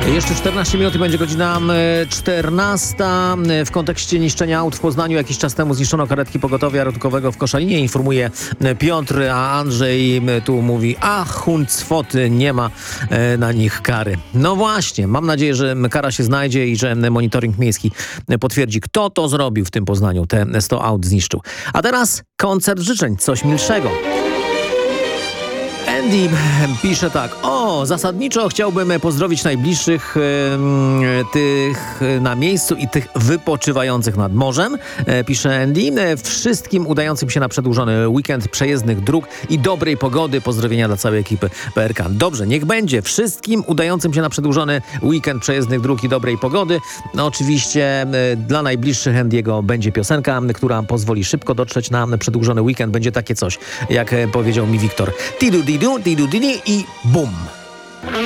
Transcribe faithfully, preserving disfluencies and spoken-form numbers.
Jeszcze czternaście minut i będzie godzina czternasta. W kontekście niszczenia aut w Poznaniu jakiś czas temu zniszczono karetki pogotowia ratunkowego w Koszalinie. Informuje Piotr, a Andrzej tu mówi: ach, huncwoty, nie ma na nich kary. No właśnie, mam nadzieję, że kara się znajdzie i że monitoring miejski potwierdzi, kto to zrobił w tym Poznaniu, te sto aut zniszczył. A teraz koncert życzeń, coś milszego. Andy pisze tak: o, zasadniczo chciałbym pozdrowić najbliższych e, tych na miejscu i tych wypoczywających nad morzem, e, pisze Andy. E, wszystkim udającym się na przedłużony weekend przejezdnych dróg i dobrej pogody. Pozdrowienia dla całej ekipy P R K. Dobrze, niech będzie. Wszystkim udającym się na przedłużony weekend przejezdnych dróg i dobrej pogody. No oczywiście e, dla najbliższych Andy'ego będzie piosenka, która pozwoli szybko dotrzeć na przedłużony weekend. Będzie takie coś, jak powiedział mi Wiktor. Tidu didu, tidu didi i bum.